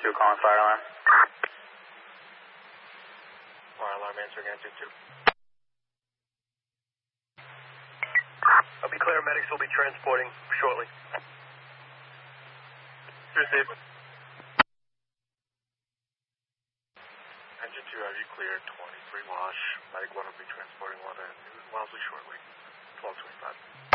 2 calling fire alarm. Fire alarm answering engine 2. I'll be clear, medics will be transporting shortly. Received. Engine 2, have you cleared 23 wash. Medic 1 will be transporting water and Wellesley shortly. 1225.